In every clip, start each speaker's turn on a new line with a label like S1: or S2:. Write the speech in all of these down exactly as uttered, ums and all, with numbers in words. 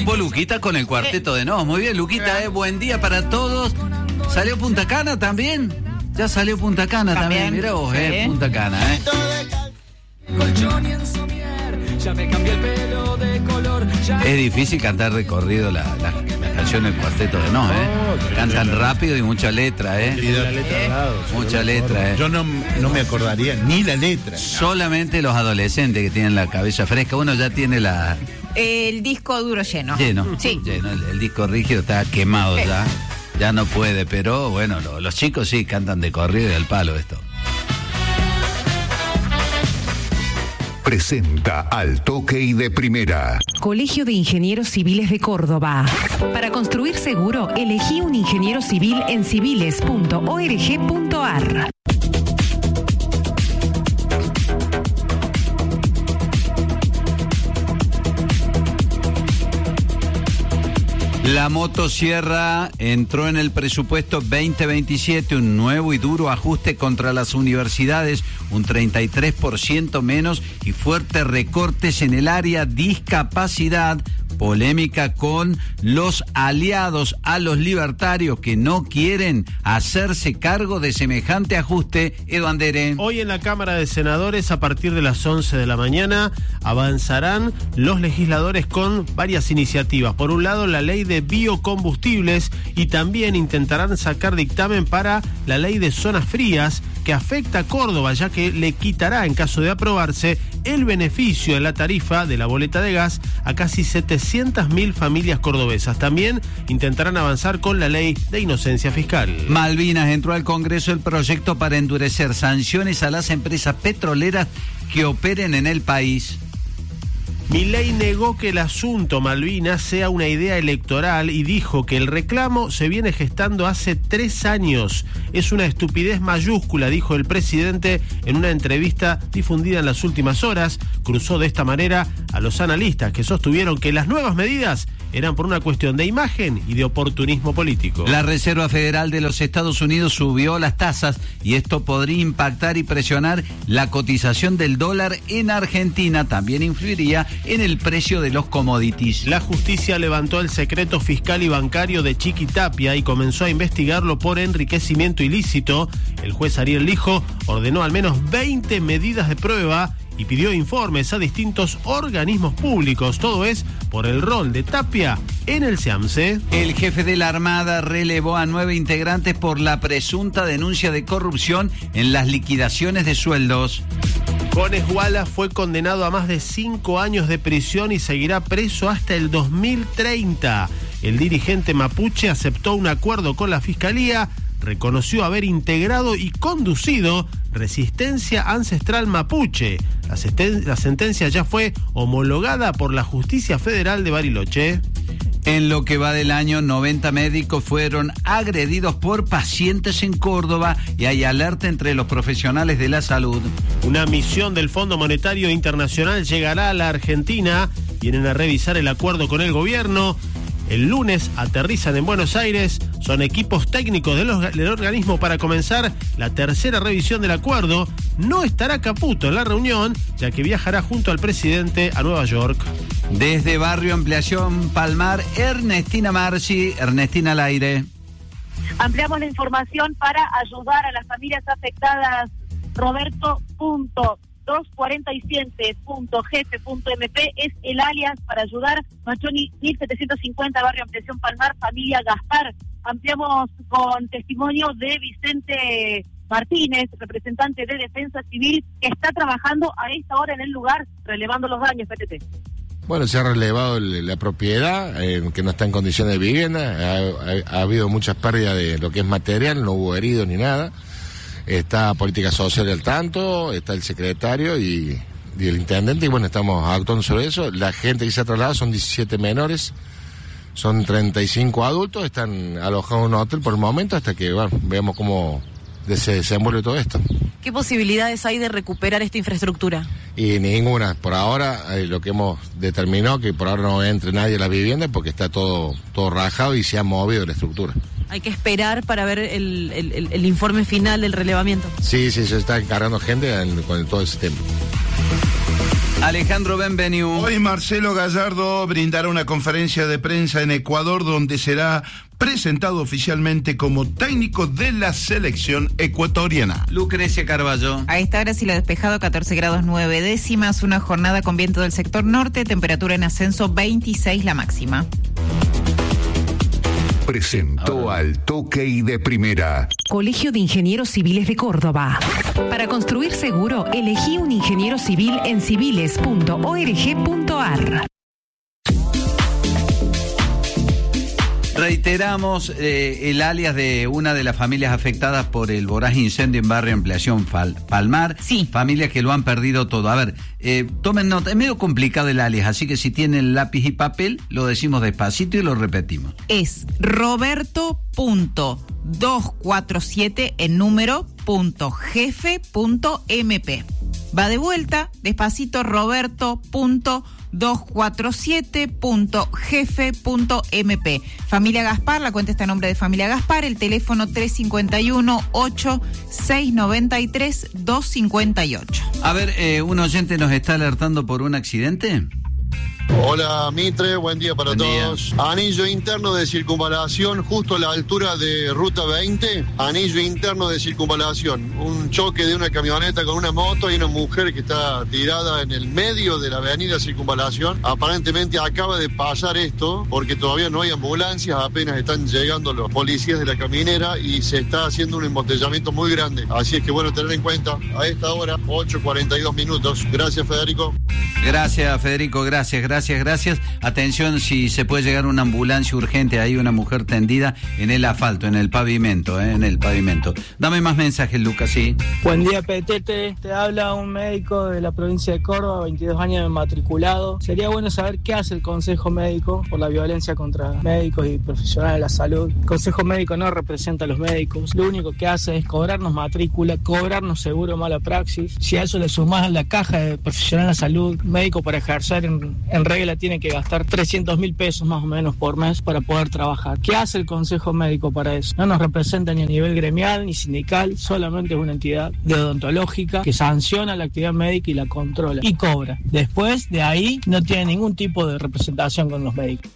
S1: Rumbo Luquita con el cuarteto de Nos. Muy bien, Luquita, eh, buen día para todos. ¿Salió Punta Cana también? Ya salió Punta Cana también, también. Mirá vos, sí. eh, Punta Cana, eh. Es difícil cantar de corrido la, la, la canción del cuarteto de Nos, ¿eh? Oh, cantan no, rápido y mucha letra, ¿eh?
S2: Y la letra al lado,
S1: mucha letra, ¿eh?
S2: Yo no, no me acordaría ni la letra.
S1: Solamente los adolescentes que tienen la cabeza fresca. Uno ya tiene la...
S3: El disco duro lleno.
S1: Lleno,
S3: sí.
S1: Lleno. El, el disco rígido está quemado sí. ya. Ya no puede, pero bueno, lo, los chicos sí cantan de corrido y al palo esto.
S4: Presenta Al Toque y de Primera.
S5: Colegio de Ingenieros Civiles de Córdoba. Para construir seguro, elegí un ingeniero civil en civiles punto org punto ar.
S1: La motosierra entró en el presupuesto veinte veintisiete, un nuevo y duro ajuste contra las universidades, un treinta y tres por ciento menos y fuertes recortes en el área discapacidad. Polémica con los aliados a los libertarios que no quieren hacerse cargo de semejante ajuste. Edu Andere.
S6: Hoy en la Cámara de Senadores, a partir de las once de la mañana, avanzarán los legisladores con varias iniciativas. Por un lado, la ley de biocombustibles y también intentarán sacar dictamen para la ley de zonas frías que afecta a Córdoba, ya que le quitará, en caso de aprobarse, el beneficio de la tarifa de la boleta de gas a casi setecientas mil familias cordobesas. También intentarán avanzar con la ley de inocencia fiscal.
S1: Malvinas entró al Congreso el proyecto para endurecer sanciones a las empresas petroleras que operen en el país.
S6: Milei negó que el asunto Malvinas sea una idea electoral y dijo que el reclamo se viene gestando hace tres años. Es una estupidez mayúscula, dijo el presidente en una entrevista difundida en las últimas horas. Cruzó de esta manera a los analistas que sostuvieron que las nuevas medidas eran por una cuestión de imagen y de oportunismo político.
S1: La Reserva Federal de los Estados Unidos subió las tasas y esto podría impactar y presionar la cotización del dólar en Argentina. También influiría en el precio de los commodities.
S6: La justicia levantó el secreto fiscal y bancario de Chiqui Tapia y comenzó a investigarlo por enriquecimiento ilícito. El juez Ariel Lijo ordenó al menos veinte medidas de prueba y pidió informes a distintos organismos públicos. Todo es por el rol de Tapia en el SEAMSE.
S1: El jefe de la Armada relevó a nueve integrantes por la presunta denuncia de corrupción en las liquidaciones de sueldos.
S6: Cones Guala fue condenado a más de cinco años de prisión y seguirá preso hasta el dos mil treinta. El dirigente mapuche aceptó un acuerdo con la Fiscalía, reconoció haber integrado y conducido Resistencia Ancestral Mapuche. La, senten- la sentencia ya fue homologada por la Justicia Federal de Bariloche.
S1: En lo que va del año, noventa médicos fueron agredidos por pacientes en Córdoba y hay alerta entre los profesionales de la salud.
S6: Una misión del Fondo Monetario Internacional llegará a la Argentina. Vienen a revisar el acuerdo con el gobierno. El lunes aterrizan en Buenos Aires. Son equipos técnicos de los, del organismo para comenzar la tercera revisión del acuerdo. No estará Caputo en la reunión, ya que viajará junto al presidente a Nueva York.
S1: Desde Barrio Ampliación Palmar, Ernestina Marci. Ernestina al aire.
S7: Ampliamos la información para ayudar a las familias afectadas. Roberto punto doscientos cuarenta y siete punto g f punto m p es el alias para ayudar. Machoni mil setecientos cincuenta, Barrio Ampliación Palmar, familia Gaspar. Ampliamos con testimonio de Vicente Martínez, representante de Defensa Civil, que está trabajando a esta hora en el lugar, relevando los daños, P T T.
S2: Bueno, se ha relevado el, la propiedad, eh, que no está en condiciones de vivienda. Ha, ha, ha habido muchas pérdidas de lo que es material, no hubo heridos ni nada. Está Política Social al tanto, está el secretario y, y el intendente, y bueno, estamos actuando sobre eso. La gente que se ha trasladado son diecisiete menores, son treinta y cinco adultos, están alojados en un hotel por el momento hasta que, bueno, veamos cómo se desenvuelve todo esto.
S8: ¿Qué posibilidades hay de recuperar esta infraestructura?
S2: Y ninguna. Por ahora, eh, lo que hemos determinado, que por ahora no entre nadie a la vivienda porque está todo, todo rajado y se ha movido la estructura.
S8: Hay que esperar para ver el, el, el, el informe final del relevamiento.
S2: Sí, sí, se está encargando gente en, con todo ese tema.
S1: Alejandro, bienvenido.
S9: Hoy Marcelo Gallardo brindará una conferencia de prensa en Ecuador donde será presentado oficialmente como técnico de la selección ecuatoriana.
S1: Lucrecia Carballo.
S3: A esta hora cielo despejado, catorce grados nueve décimas, una jornada con viento del sector norte, temperatura en ascenso veintiséis la máxima.
S4: Presentó Al Toque y de Primera.
S5: Colegio de Ingenieros Civiles de Córdoba. Para construir seguro, elegí un ingeniero civil en civiles punto org punto ar.
S1: Reiteramos eh, el alias de una de las familias afectadas por el voraz incendio en barrio Ampliación Fal- Palmar.
S3: Sí.
S1: Familias que lo han perdido todo. A ver, eh, tomen nota, es medio complicado el alias, así que si tienen lápiz y papel, lo decimos despacito y lo repetimos.
S3: Es Roberto punto doscientos cuarenta y siete en número punto jefe punto mp. Va de vuelta, despacito, Roberto punto doscientos cuarenta y siete punto jefe punto mp. Familia Gaspar, la cuenta está a nombre de Familia Gaspar, el teléfono tres cinco uno, ocho seis nueve tres, dos cinco ocho.
S1: A ver, eh, un oyente nos está alertando por un accidente.
S10: Hola Mitre, buen día para
S1: Buen
S10: todos.
S1: día.
S10: Anillo interno de circunvalación justo a la altura de Ruta veinte. Anillo interno de circunvalación. Un choque de una camioneta con una moto y una mujer que está tirada en el medio de la avenida Circunvalación. Aparentemente acaba de pasar esto porque todavía no hay ambulancias, apenas están llegando los policías de la caminera y se está haciendo un embotellamiento muy grande. Así es que bueno, tener en cuenta a esta hora, ocho cuarenta y dos minutos. Gracias, Federico.
S1: Gracias, Federico, gracias, gracias, gracias. Atención, si se puede llegar una ambulancia urgente, hay una mujer tendida en el asfalto, en el pavimento, eh, en el pavimento. Dame más mensajes, Lucas, sí.
S11: Buen día, Petete. Te habla un médico de la provincia de Córdoba, veintidós años matriculado. Sería bueno saber qué hace el Consejo Médico por la violencia contra médicos y profesionales de la salud. El Consejo Médico no representa a los médicos. Lo único que hace es cobrarnos matrícula, cobrarnos seguro mala praxis. Si a eso le sumás la caja de profesional de la salud, médico para ejercer en, en regla tiene que gastar trescientos mil pesos más o menos por mes para poder trabajar. ¿Qué hace el Consejo Médico para eso? No nos representa ni a nivel gremial ni sindical, solamente es una entidad deontológica que sanciona la actividad médica y la controla y cobra. Después de ahí no tiene ningún tipo de representación con los médicos.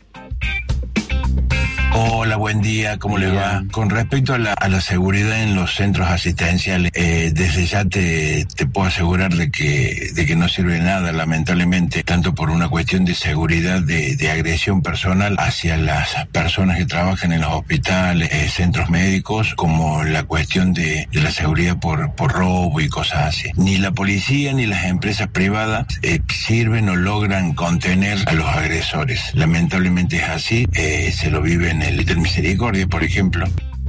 S12: Hola, buen día, ¿cómo le va? Con respecto a la, a la seguridad en los centros asistenciales, eh, desde ya te, te puedo asegurar de que, de que no sirve de nada, lamentablemente, tanto por una cuestión de seguridad, de, de agresión personal hacia las personas que trabajan en los hospitales, eh, centros médicos, como la cuestión de, de la seguridad por, por robo y cosas así. Ni la policía ni las empresas privadas eh, sirven o logran contener a los agresores. Lamentablemente es así, eh, se lo viven en el Little Misericordia, por ejemplo.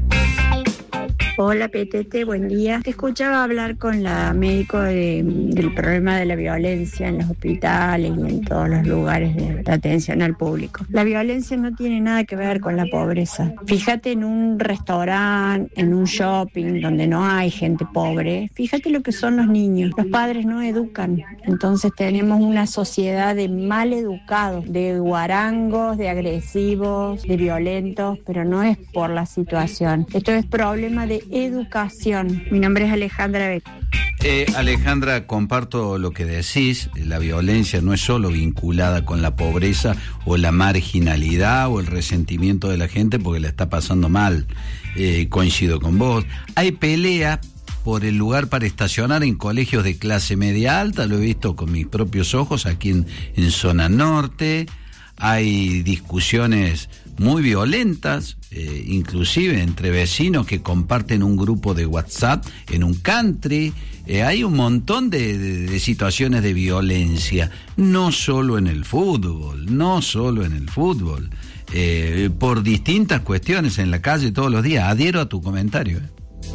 S13: Hola Petete, buen día. Te escuchaba hablar con la médico de, del problema de la violencia en los hospitales y en todos los lugares de, de atención al público. La violencia no tiene nada que ver con la pobreza. Fíjate en un restaurante, en un shopping donde no hay gente pobre, fíjate lo que son los niños. Los padres no educan, entonces tenemos una sociedad de mal educados, de guarangos, de agresivos, de violentos, pero no es por la situación. Esto es problema de educación. Mi nombre es Alejandra Beck.
S1: Eh, Alejandra, comparto lo que decís. La violencia no es solo vinculada con la pobreza o la marginalidad o el resentimiento de la gente porque la está pasando mal. Eh, coincido con vos. Hay pelea por el lugar para estacionar en colegios de clase media alta, lo he visto con mis propios ojos aquí en, en zona norte. Hay discusiones muy violentas, eh, inclusive entre vecinos que comparten un grupo de WhatsApp en un country. Eh, hay un montón de, de, de situaciones de violencia, no solo en el fútbol, no solo en el fútbol, eh, por distintas cuestiones en la calle todos los días. Adhiero a tu comentario. Eh.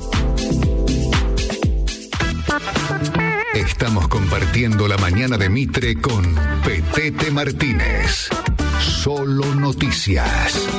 S4: Estamos compartiendo la mañana de Mitre con Petete Martínez. Solo Noticias.